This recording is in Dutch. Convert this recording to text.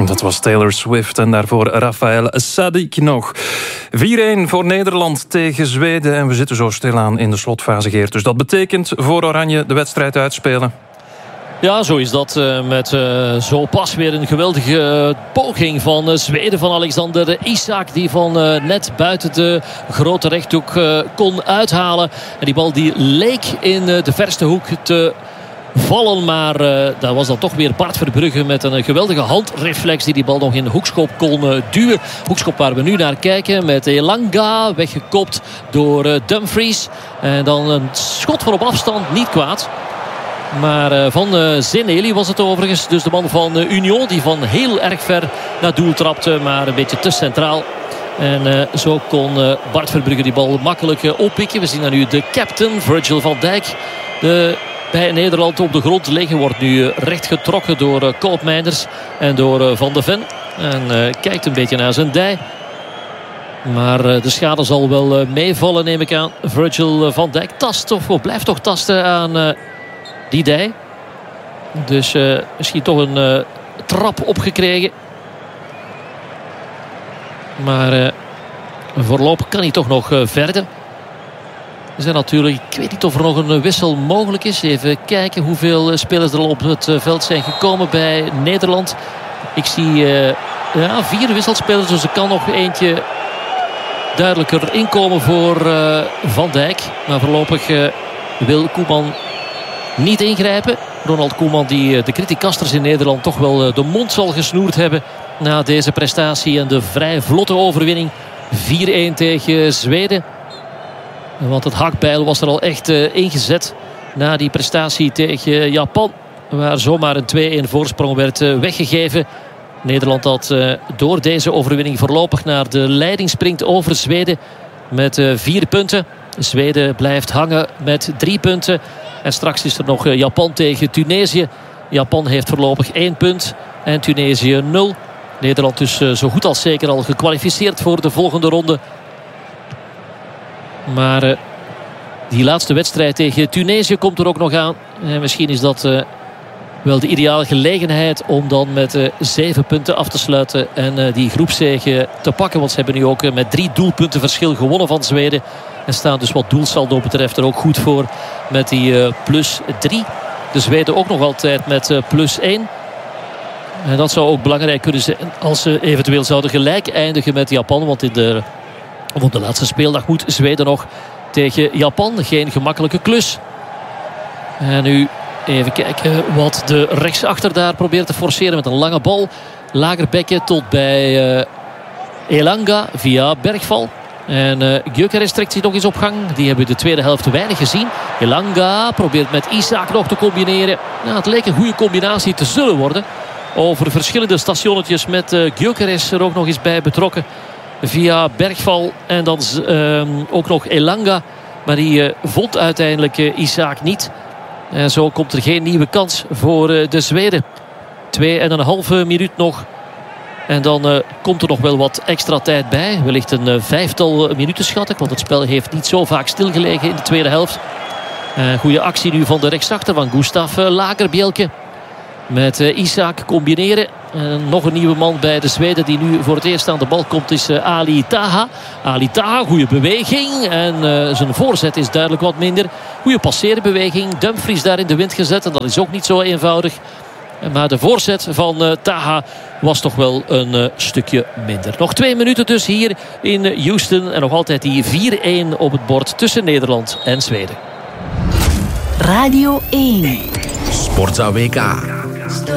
Dat was Taylor Swift en daarvoor Rafael Sadiq nog. 4-1 voor Nederland tegen Zweden. En we zitten zo stilaan in de slotfase, Geert. Dus dat betekent voor Oranje de wedstrijd uitspelen. Ja, zo is dat. Met zo pas weer een geweldige poging van Zweden. Van Alexander Isak. Die van net buiten de grote rechthoek kon uithalen. En die bal die leek in de verste hoek te vallen. Maar dat was dan toch weer Bart Verbrugge met een geweldige handreflex. Die bal nog in de hoekschop kon duwen. Hoekschop waar we nu naar kijken. Met Elanga. Weggekopt door Dumfries. En dan een schot van op afstand. Niet kwaad. Maar van Zeneli was het overigens. Dus de man van Union die van heel erg ver naar doel trapte. Maar een beetje te centraal. En zo kon Bart Verbrugge die bal makkelijk oppikken. We zien dan nu de captain Virgil van Dijk. Bij Nederland op de grond liggen. Wordt nu recht getrokken door Koopmeiners en door Van de Ven. En kijkt een beetje naar zijn dij. Maar de schade zal wel meevallen, neem ik aan. Virgil van Dijk blijft toch tasten aan die dij. Dus misschien toch een trap opgekregen. Maar voorlopig kan hij toch nog verder. Er zijn natuurlijk, ik weet niet of er nog een wissel mogelijk is. Even kijken hoeveel spelers er al op het veld zijn gekomen bij Nederland. Ik zie 4 wisselspelers, dus er kan nog eentje duidelijker inkomen voor Van Dijk. Maar voorlopig wil Koeman niet ingrijpen. Ronald Koeman die de criticasters in Nederland toch wel de mond zal gesnoerd hebben na deze prestatie en de vrij vlotte overwinning 4-1 tegen Zweden. Want het hakbijl was er al echt ingezet na die prestatie tegen Japan. Waar zomaar een 2-1 voorsprong werd weggegeven. Nederland dat door deze overwinning voorlopig naar de leiding springt over Zweden. Met 4 punten. Zweden blijft hangen met 3 punten. En straks is er nog Japan tegen Tunesië. Japan heeft voorlopig 1 punt. En Tunesië 0. Nederland dus zo goed als zeker al gekwalificeerd voor de volgende ronde. Maar die laatste wedstrijd tegen Tunesië komt er ook nog aan. En misschien is dat wel de ideale gelegenheid om dan met 7 punten af te sluiten. En die groepszege te pakken. Want ze hebben nu ook met 3 doelpunten verschil gewonnen van Zweden. En staan dus wat doelsaldo betreft er ook goed voor met die plus 3. De Zweden ook nog altijd met plus 1. En dat zou ook belangrijk kunnen zijn als ze eventueel zouden gelijk eindigen met Japan. Want op de laatste speeldag moet Zweden nog tegen Japan. Geen gemakkelijke klus. En nu even kijken wat de rechtsachter daar probeert te forceren met een lange bal. Lagerbekke tot bij Elanga via Bergval. En Gyökeres trekt zich nog eens op gang. Die hebben we de tweede helft weinig gezien. Elanga probeert met Isak nog te combineren. Nou, het leek een goede combinatie te zullen worden. Over verschillende stationnetjes met Gyökeres er ook nog eens bij betrokken. Via Bergval en dan ook nog Elanga. Maar die vond uiteindelijk Isak niet. En zo komt er geen nieuwe kans voor de Zweden. 2,5 minuut nog. En dan komt er nog wel wat extra tijd bij. Wellicht een 5-tal minuten schat ik. Want het spel heeft niet zo vaak stilgelegen in de tweede helft. Goede actie nu van de rechtsachter van Gustav Lagerbielke. Met Isak combineren. Nog een nieuwe man bij de Zweden die nu voor het eerst aan de bal komt is Ali Taha. Ali Taha, goede beweging. En zijn voorzet is duidelijk wat minder. Goede passeerbeweging. Dumfries daar in de wind gezet. En dat is ook niet zo eenvoudig. Maar de voorzet van Taha was toch wel een stukje minder. Nog 2 minuten dus hier in Houston. En nog altijd die 4-1 op het bord tussen Nederland en Zweden. Radio 1. Sportza WK.